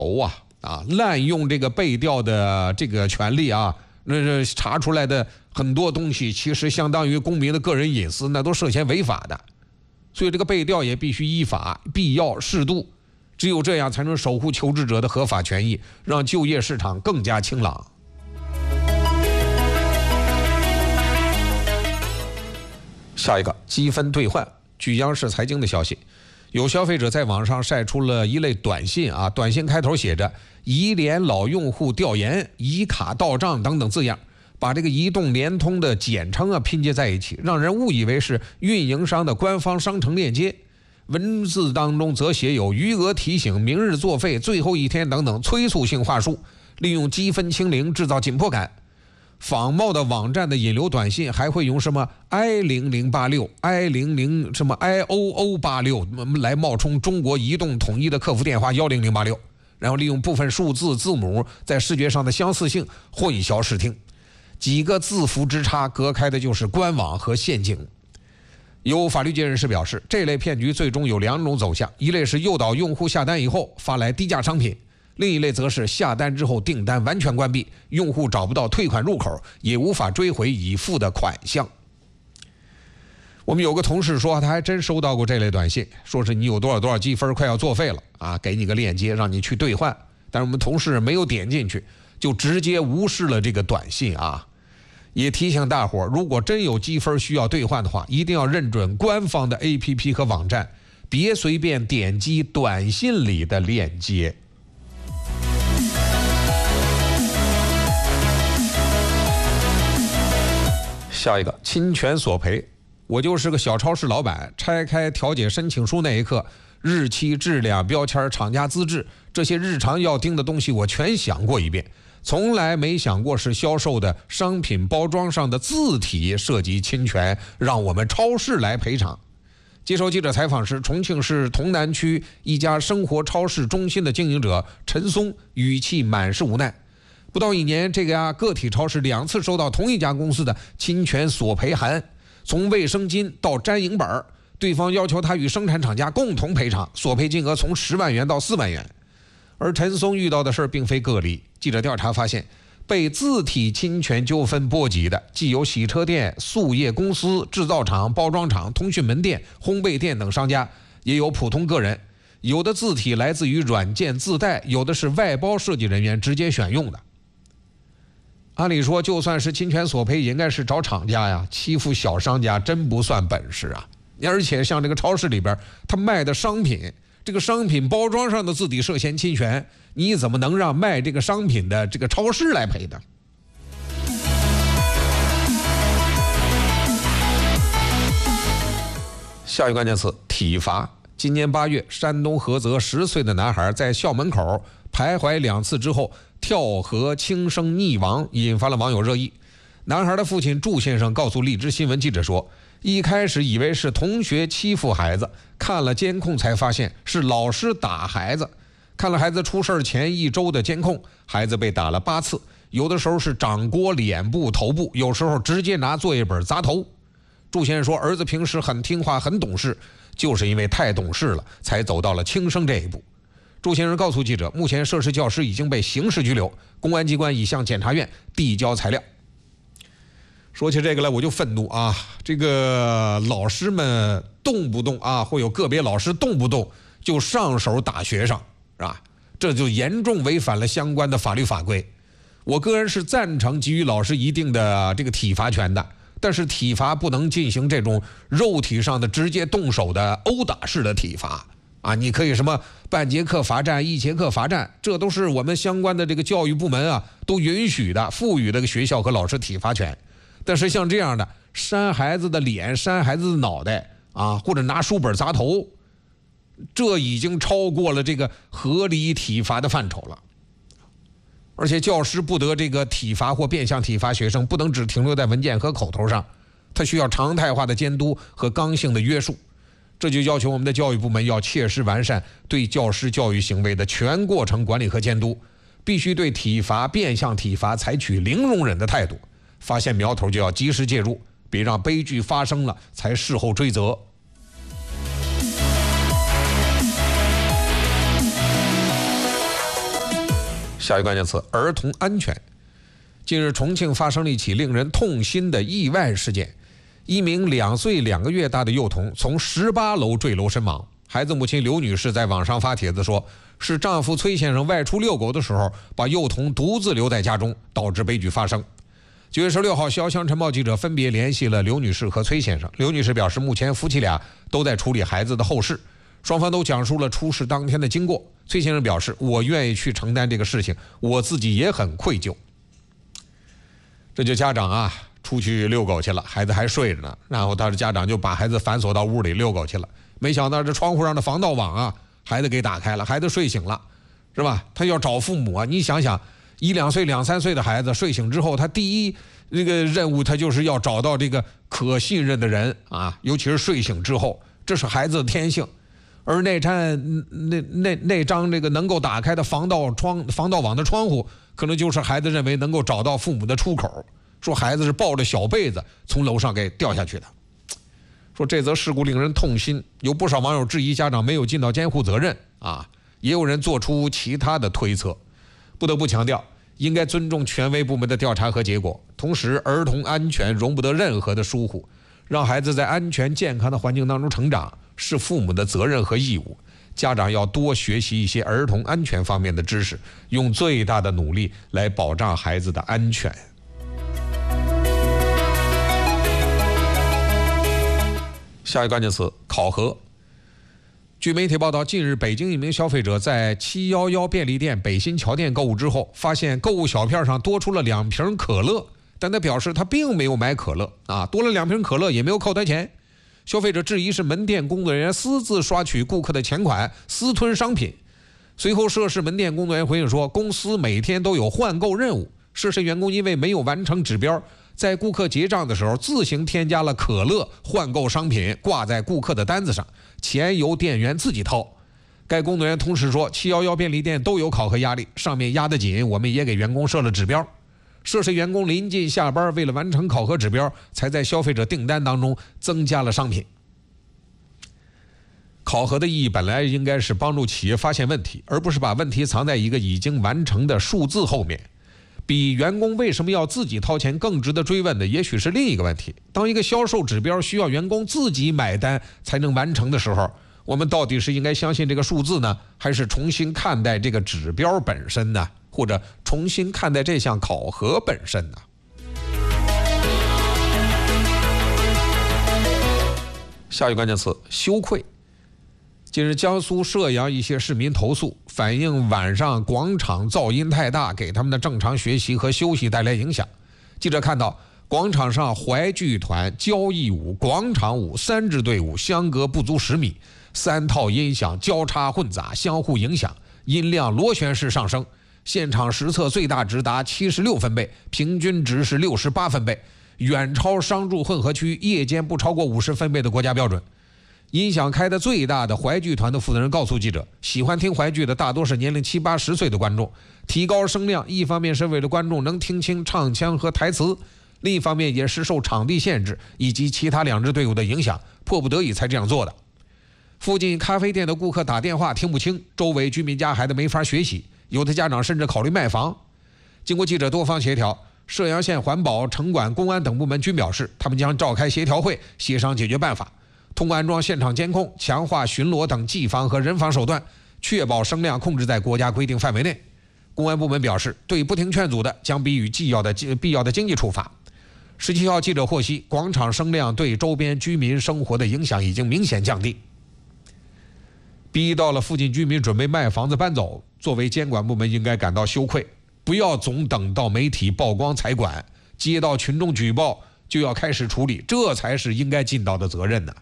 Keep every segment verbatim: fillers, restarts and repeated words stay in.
啊啊，滥用这个背调的这个权利啊，那这查出来的很多东西，其实相当于公民的个人隐私，那都涉嫌违法的。所以这个背调也必须依法、必要、适度，只有这样才能守护求职者的合法权益，让就业市场更加清朗。下一个积分兑换，据央视财经的消息，有消费者在网上晒出了一类短信啊，短信开头写着“移联老用户调研、移卡到账”等等字样，把这个移动、联通的简称啊拼接在一起，让人误以为是运营商的官方商城链接。文字当中则写有余额提醒、明日作废、最后一天等等催促性话术，利用积分清零制造紧迫感。仿冒的网站的引流短信还会用什么 i 零零八六 i 零零什么 i o o 八六来冒充中国移动统一的客服电话一零零八六，然后利用部分数字字母在视觉上的相似性混淆视听，几个字符之差隔开的就是官网和陷阱。有法律界人士表示，这类骗局最终有两种走向，一类是诱导用户下单以后发来低价商品，另一类则是下单之后订单完全关闭，用户找不到退款入口，也无法追回已付的款项。我们有个同事说，他还真收到过这类短信，说是你有多少多少积分快要作废了啊，给你个链接让你去兑换，但是我们同事没有点进去，就直接无视了这个短信啊。也提醒大伙，如果真有积分需要兑换的话，一定要认准官方的 A P P 和网站，别随便点击短信里的链接。下一个，侵权索赔。我就是个小超市老板，拆开调解申请书那一刻，日期、质量、标签、厂家资质，这些日常要盯的东西我全想过一遍，从来没想过是销售的商品包装上的字体涉及侵权，让我们超市来赔偿。接受记者采访时，重庆市潼南区一家生活超市中心的经营者陈松语气满是无奈。不到一年，这家个体超市两次收到同一家公司的侵权索赔函，从卫生巾到粘银本，对方要求他与生产厂家共同赔偿，索赔金额从十万元到四万元。而陈松遇到的事并非个例，记者调查发现，被字体侵权纠纷波及的既有洗车店、塑业公司、制造厂、包装厂、通讯门店、烘焙店等商家，也有普通个人。有的字体来自于软件自带，有的是外包设计人员直接选用的。按理说，就算是侵权索赔，也应该是找厂家呀，欺负小商家真不算本事啊！而且像这个超市里边，他卖的商品，这个商品包装上的字体涉嫌侵权，你怎么能让卖这个商品的这个超市来赔的？下一个关键词：体罚。今年八月，山东菏泽十岁的男孩在校门口徘徊两次之后跳河轻生溺亡，引发了网友热议。男孩的父亲祝先生告诉荔枝新闻记者说，一开始以为是同学欺负孩子，看了监控才发现是老师打孩子。看了孩子出事前一周的监控，孩子被打了八次，有的时候是掌掴脸部、头部，有时候直接拿作业本砸头。祝先生说，儿子平时很听话、很懂事，就是因为太懂事了，才走到了轻生这一步。祝先生告诉记者，目前涉事教师已经被刑事拘留，公安机关已向检察院递交材料。说起这个来，我就愤怒啊！这个老师们动不动啊，会有个别老师动不动就上手打学生，是吧？这就严重违反了相关的法律法规。我个人是赞成给予老师一定的这个体罚权的，但是体罚不能进行这种肉体上的直接动手的殴打式的体罚啊！你可以什么半节课罚站、一节课罚站，这都是我们相关的这个教育部门啊都允许的，赋予这个学校和老师体罚权。但是像这样的扇孩子的脸、扇孩子的脑袋啊，或者拿书本砸头，这已经超过了这个合理体罚的范畴了。而且教师不得这个体罚或变相体罚学生，不能只停留在文件和口头上，他需要常态化的监督和刚性的约束。这就要求我们的教育部门要切实完善对教师教育行为的全过程管理和监督，必须对体罚、变相体罚采取零容忍的态度，发现苗头就要及时介入，别让悲剧发生了才事后追责。 下一个关键词：儿童安全。近日，重庆发生了一起令人痛心的意外事件，一名两岁两个月大的幼童从十八楼坠楼身亡。孩子母亲刘女士在网上发帖子说，是丈夫崔先生外出遛狗的时候，把幼童独自留在家中，导致悲剧发生。九月十六号，潇湘晨报记者分别联系了刘女士和崔先生。刘女士表示，目前夫妻俩都在处理孩子的后事，双方都讲述了出事当天的经过。崔先生表示，我愿意去承担这个事情，我自己也很愧疚。这就家长啊，出去遛狗去了，孩子还睡着呢，然后他的家长就把孩子反锁到屋里遛狗去了，没想到这窗户上的防盗网啊，孩子给打开了，孩子睡醒了，是吧？他要找父母啊，你想想，一两岁、两三岁的孩子睡醒之后，他第一这个任务，他就是要找到这个可信任的人啊，尤其是睡醒之后，这是孩子的天性。而那扇那那那张这个能够打开的防盗窗、防盗网的窗户，可能就是孩子认为能够找到父母的出口。说孩子是抱着小被子从楼上给掉下去的。说这则事故令人痛心，有不少网友质疑家长没有尽到监护责任啊，也有人做出其他的推测。不得不强调，应该尊重权威部门的调查和结果，同时儿童安全容不得任何的疏忽，让孩子在安全健康的环境当中成长，是父母的责任和义务。家长要多学习一些儿童安全方面的知识，用最大的努力来保障孩子的安全。下一个关键词：考核。据媒体报道，近日北京一名消费者在七一一便利店北新桥店购物之后，发现购物小票上多出了两瓶可乐，但他表示他并没有买可乐啊，多了两瓶可乐也没有扣他钱。消费者质疑是门店工作人员私自刷取顾客的钱款，私吞商品。随后涉事门店工作人员回应说，公司每天都有换购任务，涉事员工因为没有完成指标，在顾客结账的时候自行添加了可乐换购商品，挂在顾客的单子上，钱由店员自己掏。该工作人员同时说，七一一便利店都有考核压力，上面压得紧，我们也给员工设了指标。涉事员工临近下班，为了完成考核指标，才在消费者订单当中增加了商品。考核的意义本来应该是帮助企业发现问题，而不是把问题藏在一个已经完成的数字后面。比员工为什么要自己掏钱更值得追问的，也许是另一个问题。当一个销售指标需要员工自己买单才能完成的时候，我们到底是应该相信这个数字呢，还是重新看待这个指标本身呢？或者重新看待这项考核本身呢？下一个关键词：羞愧。近日，江苏射阳一些市民投诉，反映晚上广场噪音太大，给他们的正常学习和休息带来影响。记者看到，广场上淮剧团、交谊舞、广场舞三支队伍相隔不足十米，三套音响交叉混杂，相互影响，音量螺旋式上升。现场实测最大值达七十六分贝，平均值是六十八分贝，远超商住混合区夜间不超过五十分贝的国家标准。音响开的最大的淮剧团的负责人告诉记者，喜欢听淮剧的大多是年龄七八十岁的观众，提高声量一方面是为了观众能听清唱腔和台词，另一方面也是受场地限制以及其他两支队伍的影响，迫不得已才这样做的。附近咖啡店的顾客打电话听不清，周围居民家孩子没法学习，有的家长甚至考虑卖房。经过记者多方协调，射阳县环保、城管、公安等部门均表示，他们将召开协调会，协商解决办法，通过安装现场监控、强化巡逻等技防和人防手段，确保声量控制在国家规定范围内。公安部门表示，对不听劝阻的，将给予必要的必要的经济处罚。十七号，记者获悉，广场声量对周边居民生活的影响已经明显降低。逼到了附近居民准备卖房子搬走，作为监管部门应该感到羞愧，不要总等到媒体曝光才管，接到群众举报就要开始处理，这才是应该尽到的责任呢。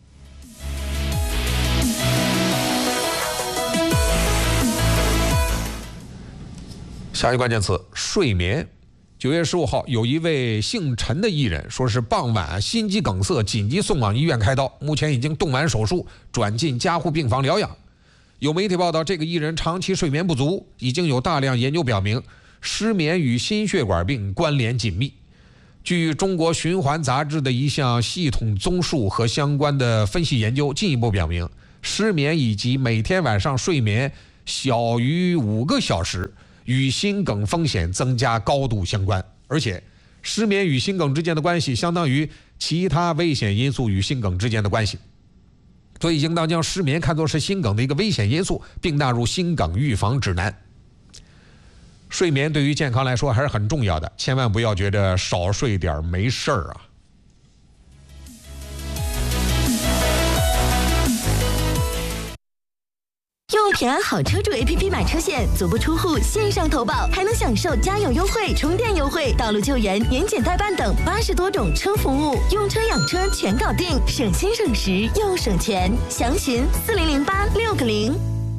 下一个关键词：睡眠。九月十五号，有一位姓陈的艺人说是傍晚心肌梗塞，紧急送往医院开刀，目前已经动完手术，转进加护病房疗养。有媒体报道，这个艺人长期睡眠不足，已经有大量研究表明，失眠与心血管病关联紧密。据中国循环杂志的一项系统综述和相关的分析研究进一步表明，失眠以及每天晚上睡眠小于五个小时， 与心梗风险增加高度相关。而且，失眠与心梗之间的关系相当于其他危险因素与心梗之间的关系，所以应当将失眠看作是心梗的一个危险因素，并纳入心梗预防指南。睡眠对于健康来说还是很重要的，千万不要觉得少睡点没事儿啊。 用平安好车主 A P P 买车险，足不出户线上投保，还能享受加油优惠、充电优惠、道路救援、年检代办等八十多种车服务，用车养车全搞定，省心省时又省钱。详询四零零八六个零。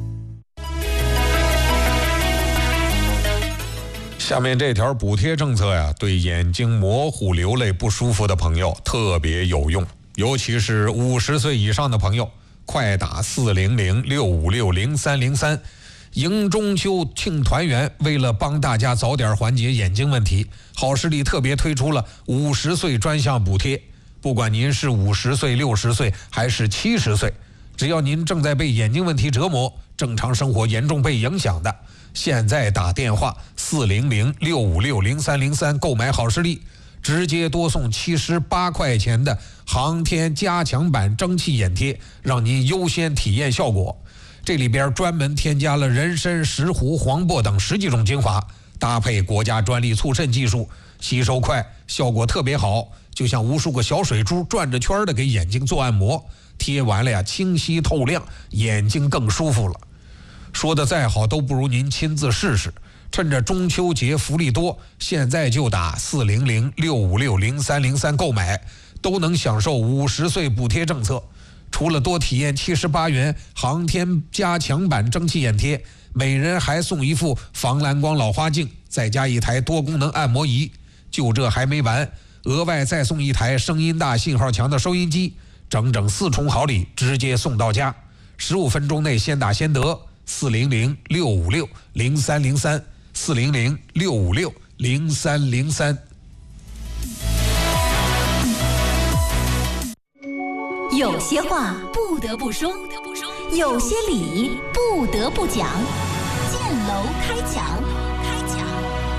下面这条补贴政策呀，对眼睛模糊、流泪不舒服的朋友特别有用，尤其是五十岁以上的朋友。快打四零零六五六零三零三，迎中秋庆团圆。为了帮大家早点缓解眼睛问题，好视力特别推出了五十岁专项补贴。不管您是五十岁、六十岁还是七十岁，只要您正在被眼睛问题折磨，正常生活严重被影响的，现在打电话四零零六五六零三零三购买好视力，直接多送七十八块钱的航天加强版蒸汽眼贴，让您优先体验效果。这里边专门添加了人参、石斛、黄柏等十几种精华，搭配国家专利促渗技术，吸收快，效果特别好，就像无数个小水珠转着圈的给眼睛做按摩，贴完了呀，清晰透亮，眼睛更舒服了。说的再好都不如您亲自试试。趁着中秋节福利多，现在就打四零零六五六零三零三购买，都能享受五十岁补贴政策。除了多体验七十八元航天加强版蒸汽眼贴，每人还送一副防蓝光老花镜，再加一台多功能按摩仪。就这还没完，额外再送一台声音大、信号强的收音机，整整四重好礼，直接送到家。十五分钟内先打先得，四零零六五六零三零三。四零零六五六零三零三。 有些话不得不说，有些理不得不讲。建楼开讲，开讲。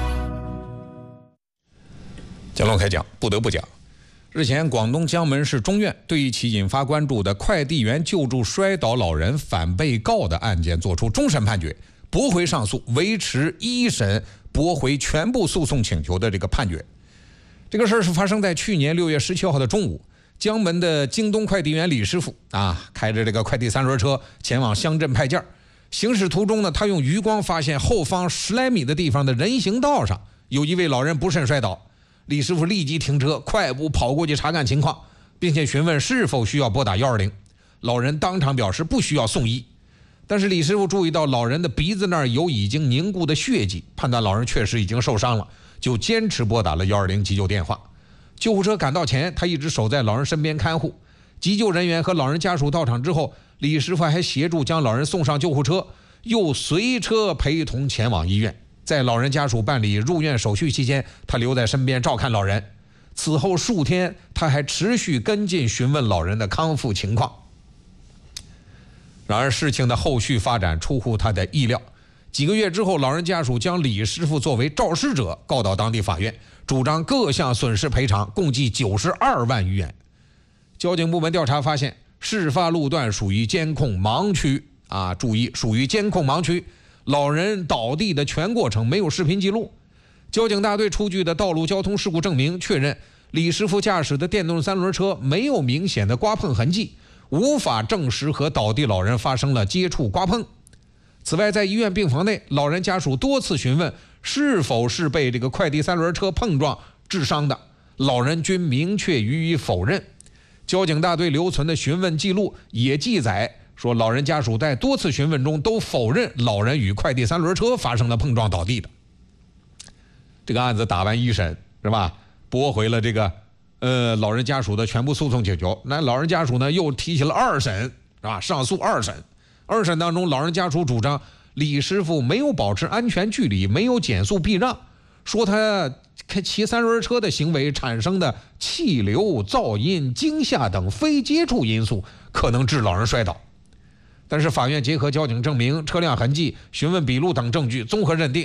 建楼开讲，不得不讲。日前，广东江门市中院对一起引发关注的快递员救助摔倒老人反被告的案件作出终审判决。驳回上诉，维持一审驳回全部诉讼请求的这个判决。这个事儿是发生在去年六月十七号的中午，江门的京东快递员李师傅啊，开着这个快递三轮车前往乡镇派件，行驶途中呢，他用余光发现后方十来米的地方的人行道上有一位老人不慎摔倒，李师傅立即停车，快步跑过去查看情况，并且询问是否需要拨打一二零。老人当场表示不需要送医。但是李师傅注意到老人的鼻子那儿有已经凝固的血迹，判断老人确实已经受伤了，就坚持拨打了一二零急救电话。救护车赶到前，他一直守在老人身边看护。急救人员和老人家属到场之后，李师傅还协助将老人送上救护车，又随车陪同前往医院。在老人家属办理入院手续期间，他留在身边照看老人。此后数天，他还持续跟进询问老人的康复情况。然而事情的后续发展出乎他的意料，几个月之后，老人家属将李师傅作为肇事者告到当地法院，主张各项损失赔偿，共计九十二万余元。交警部门调查发现，事发路段属于监控盲区啊，注意属于监控盲区，老人倒地的全过程没有视频记录。交警大队出具的道路交通事故证明确认，李师傅驾驶的电动三轮车没有明显的刮碰痕迹，无法证实和倒地老人发生了接触刮碰。此外，在医院病房内，老人家属多次询问是否是被这个快递三轮车碰撞致伤的，老人均明确予以否认。交警大队留存的询问记录也记载说，老人家属在多次询问中都否认老人与快递三轮车发生了碰撞倒地的。这个案子打完一审是吧，驳回了这个呃老人家属的全部诉讼请求。那老人家属呢又提起了二审是吧，上诉二审。二审当中，老人家属主张李师傅没有保持安全距离，没有减速避让，说他骑三轮车的行为产生的气流、噪音、惊吓等非接触因素可能致老人摔倒。但是法院结合交警证明、车辆痕迹、询问笔录等证据，综合认定